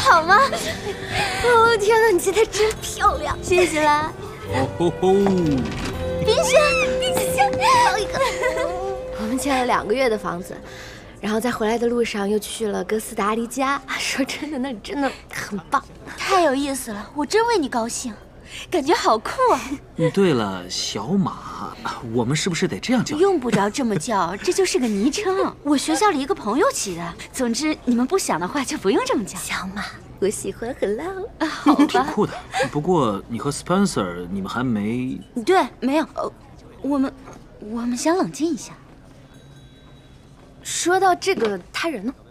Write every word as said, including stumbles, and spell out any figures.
好吗？哦天哪，你今天真漂亮，谢谢啦。 哦吼吼！ 冰箱，冰箱，好一个。我们签了两个月的房子，然后在回来的路上又去了哥斯达黎加。说真的，那里真的很棒， 太有意思了，我真为你高兴，感觉好酷啊！ 嗯，对了，小马，我们是不是得这样叫？ 用不着这么叫，这就是个昵称，我学校里一个朋友起的。总之，你们不想的话就不用这么叫。 小马，我喜欢，很浪啊，好吧。 挺酷的。不过你和 Spencer 你们还没…… 对，没有。呃，我们我们想冷静一下。 说到这个他人呢？